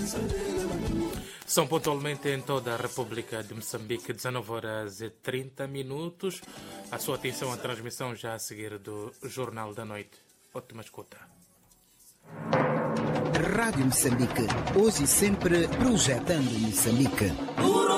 São pontualmente em toda a República de Moçambique, 19h30. A sua atenção à transmissão já a seguir do Jornal da Noite. Ótima escuta. Rádio Moçambique, hoje e sempre projetando Moçambique.